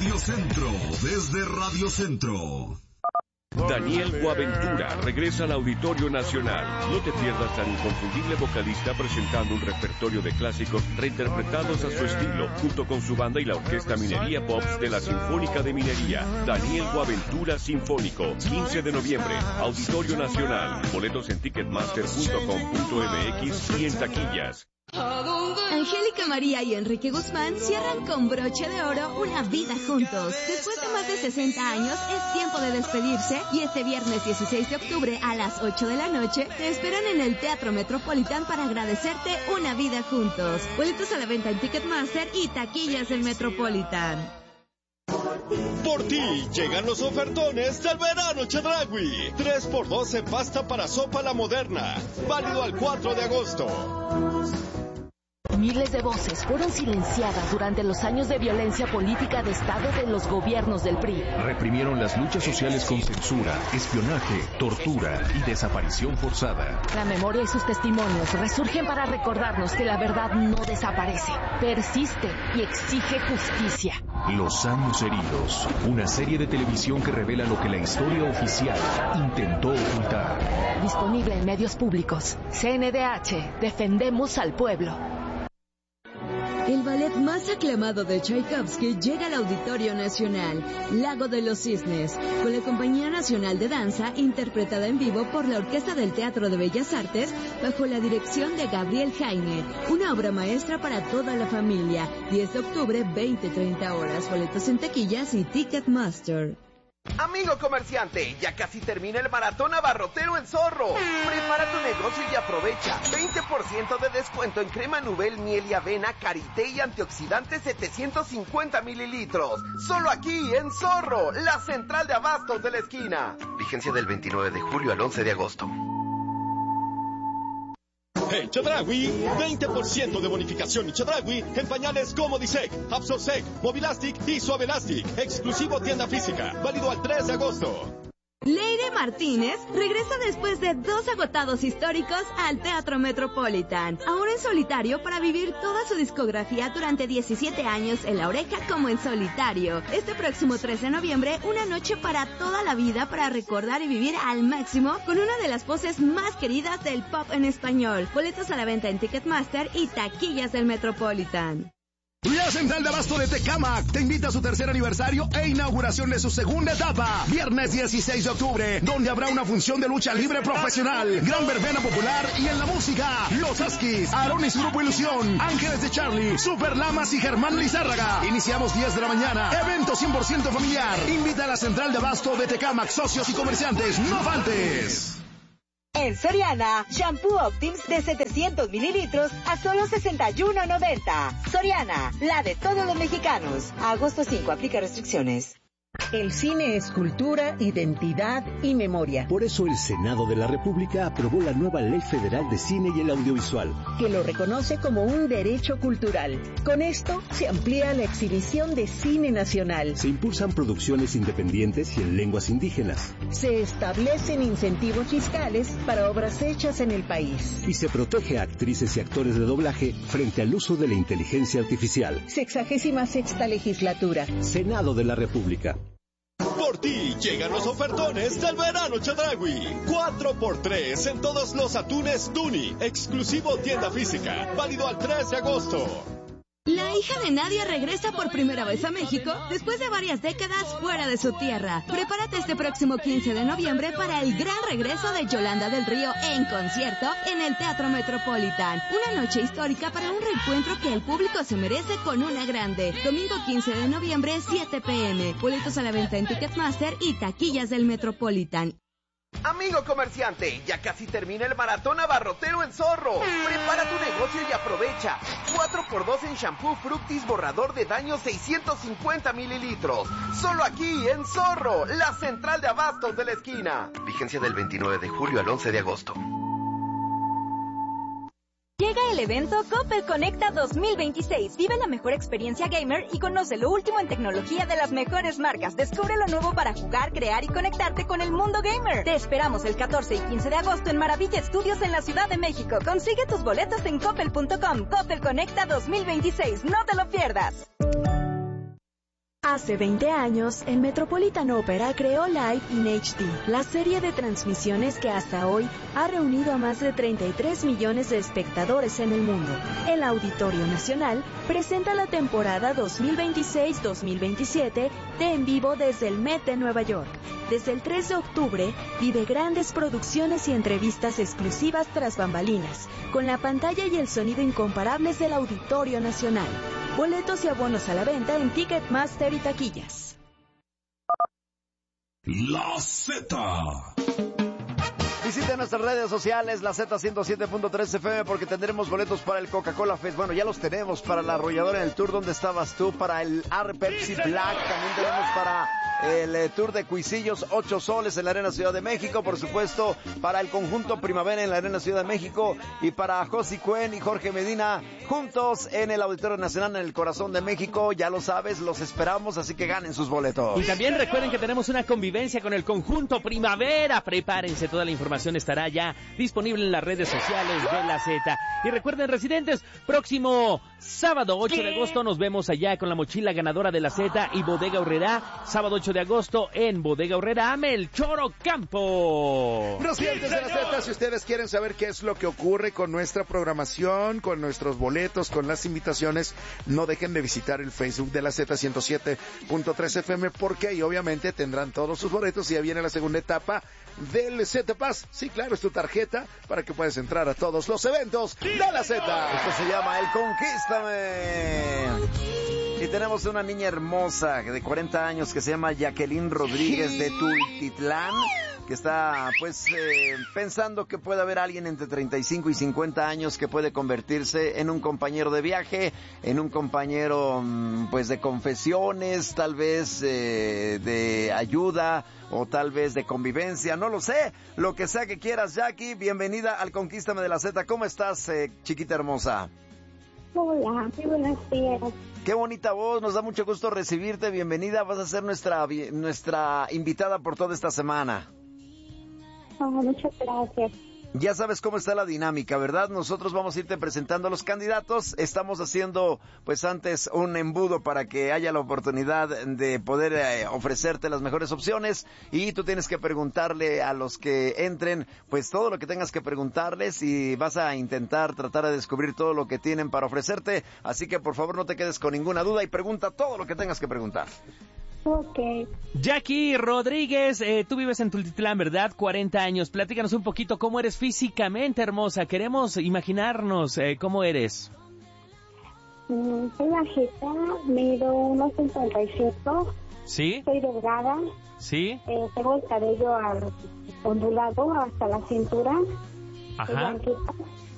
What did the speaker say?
Radio Centro, desde Radio Centro. Daniel Boaventura regresa al Auditorio Nacional. No te pierdas al inconfundible vocalista presentando un repertorio de clásicos reinterpretados a su estilo, junto con su banda y la Orquesta Minería Pops de la Sinfónica de Minería. Daniel Boaventura Sinfónico, 15 de noviembre, Auditorio Nacional. Boletos en ticketmaster.com.mx y en taquillas. Angélica María y Enrique Guzmán cierran con broche de oro una vida juntos. Después de más de 60 años, es tiempo de despedirse y este viernes 16 de octubre a las 8 de la noche te esperan en el Teatro Metropolitan para agradecerte una vida juntos. Boletos a la venta en Ticketmaster y taquillas del Metropolitan. Por ti llegan los ofertones del verano Chedraui. 3x2 en pasta para sopa La Moderna. Válido al 4 de agosto. Miles de voces fueron silenciadas durante los años de violencia política de Estado de los gobiernos del PRI. Reprimieron las luchas sociales con censura, espionaje, tortura y desaparición forzada. La memoria y sus testimonios resurgen para recordarnos que la verdad no desaparece, persiste y exige justicia. Los años heridos, una serie de televisión que revela lo que la historia oficial intentó ocultar. Disponible en medios públicos. CNDH, defendemos al pueblo. El ballet más aclamado de Tchaikovsky llega al Auditorio Nacional, Lago de los Cisnes, con la Compañía Nacional de Danza, interpretada en vivo por la Orquesta del Teatro de Bellas Artes, bajo la dirección de Gabriel Jaime. Una obra maestra para toda la familia. 10 de octubre, 20-30 horas. Boletos en taquillas y Ticketmaster. Amigo comerciante, ya casi termina el maratón abarrotero en Zorro. Prepara tu negocio y aprovecha 20% de descuento en crema Nubel, miel y avena, karité y antioxidantes 750 mililitros. Solo aquí en Zorro, la central de abastos de la esquina. Vigencia del 29 de julio al 11 de agosto. En Chedraui, 20% de bonificación y Chedraui en pañales como Disec, Absorsec, Mobilastic y Suavelastic. Exclusivo tienda física. Válido al 3 de agosto. Leire Martínez regresa después de 2 agotados históricos al Teatro Metropolitan, ahora en solitario para vivir toda su discografía durante 17 años en La Oreja como en solitario. Este próximo 3 de noviembre, una noche para toda la vida para recordar y vivir al máximo con una de las voces más queridas del pop en español. Boletos a la venta en Ticketmaster y taquillas del Metropolitan. La Central de Abasto de Tecámac te invita a su tercer aniversario e inauguración de su segunda etapa, viernes 16 de octubre, donde habrá una función de lucha libre profesional, gran verbena popular y en la música, Los Askis, Aarón y su grupo Ilusión, Ángeles de Charlie, Super Lamas y Germán Lizárraga. Iniciamos 10 de la mañana, evento 100% familiar. Invita a la Central de Abasto de Tecámac, socios y comerciantes, no faltes. En Soriana, shampoo Optims de 700 mililitros a solo $61.90. Soriana, la de todos los mexicanos. A agosto 5, aplica restricciones. El cine es cultura, identidad y memoria. Por eso el Senado de la República aprobó la nueva Ley Federal de Cine y el Audiovisual, que lo reconoce como un derecho cultural. Con esto se amplía la exhibición de cine nacional. Se impulsan producciones independientes y en lenguas indígenas. Se establecen incentivos fiscales para obras hechas en el país. Y se protege a actrices y actores de doblaje frente al uso de la inteligencia artificial. 66ª legislatura. Senado de la República. Por ti llegan los ofertones del verano Chedraui. 4x3 en todos los atunes Tuni. Exclusivo tienda física. Válido al 3 de agosto. La hija de Nadia regresa por primera vez a México después de varias décadas fuera de su tierra. Prepárate este próximo 15 de noviembre para el gran regreso de Yolanda del Río en concierto en el Teatro Metropolitan. Una noche histórica para un reencuentro que el público se merece con una grande. Domingo 15 de noviembre, 7 p.m. Boletos a la venta en Ticketmaster y taquillas del Metropolitan. Amigo comerciante, ya casi termina el maratón abarrotero en Zorro. Prepara tu negocio y aprovecha 4x2 en shampoo Fructis borrador de daño 650 mililitros. Solo aquí en Zorro, la central de abastos de la esquina. Vigencia del 29 de julio al 11 de agosto. Llega el evento Coppel Conecta 2026. Vive la mejor experiencia gamer y conoce lo último en tecnología de las mejores marcas. Descubre lo nuevo para jugar, crear y conectarte con el mundo gamer. Te esperamos el 14 y 15 de agosto en Maravilla Studios en la Ciudad de México. Consigue tus boletos en coppel.com. Coppel Conecta 2026. No te lo pierdas. Hace 20 años, el Metropolitan Opera creó Live in HD, la serie de transmisiones que hasta hoy ha reunido a más de 33 millones de espectadores en el mundo. El Auditorio Nacional presenta la temporada 2026-2027 de En Vivo desde el Met de Nueva York. Desde el 3 de octubre, vive grandes producciones y entrevistas exclusivas tras bambalinas, con la pantalla y el sonido incomparables del Auditorio Nacional. Boletos y abonos a la venta en Ticketmaster y taquillas. La Z. Visiten nuestras redes sociales, la Z107.3 FM, porque tendremos boletos para el Coca-Cola Fest. Bueno, ya los tenemos para la Arrolladora en el Tour. ¿Dónde estabas tú? Para el Pepsi Black. También tenemos para el Tour de Cuisillos, 8 soles en la Arena Ciudad de México. Por supuesto, para el Conjunto Primavera en la Arena Ciudad de México. Y para Josi Cuen y Jorge Medina, juntos en el Auditorio Nacional en el corazón de México. Ya lo sabes, los esperamos, así que ganen sus boletos. Y también recuerden que tenemos una convivencia con el Conjunto Primavera. Prepárense, toda la información estará ya disponible en las redes sociales de la Z. Y recuerden, residentes, próximo sábado 8 de agosto nos vemos allá con la mochila ganadora de la Z y Bodega Aurrerá. Sábado 8 de agosto en Bodega Aurrerá, Melchor Ocampo. Residentes de la Z, si ustedes quieren saber qué es lo que ocurre con nuestra programación, con nuestros boletos, con las invitaciones, no dejen de visitar el Facebook de la Z107.3 FM, porque ahí obviamente tendrán todos sus boletos y ya viene la segunda etapa del Z Pass. Sí, claro, es tu tarjeta para que puedas entrar a todos los eventos de la Z. Esto se llama El Conquístame. Y tenemos una niña hermosa de 40 años que se llama Jacqueline Rodríguez de Tultitlán, que está pensando que puede haber alguien entre 35 y 50 años que puede convertirse en un compañero de viaje, en un compañero de confesiones, tal vez de ayuda o tal vez de convivencia, no lo sé, lo que sea que quieras. Jackie, bienvenida al Conquístame de la Z. ¿Cómo estás, chiquita hermosa? Hola, muy buenos días. Qué bonita voz, nos da mucho gusto recibirte, bienvenida, vas a ser nuestra invitada por toda esta semana. Muchas gracias. Ya sabes cómo está la dinámica, ¿verdad? Nosotros vamos a irte presentando a los candidatos. Estamos haciendo, antes un embudo para que haya la oportunidad de poder ofrecerte las mejores opciones. Y tú tienes que preguntarle a los que entren, todo lo que tengas que preguntarles. Y vas a intentar tratar de descubrir todo lo que tienen para ofrecerte. Así que, por favor, no te quedes con ninguna duda y pregunta todo lo que tengas que preguntar. Ok. Jackie Rodríguez, tú vives en Tultitlán, ¿verdad? 40 años. Platícanos un poquito cómo eres físicamente, hermosa. Queremos imaginarnos cómo eres. Soy bajita, mido 1.55. ¿Sí? Soy delgada. ¿Sí? Tengo el cabello ondulado hasta la cintura. Ajá.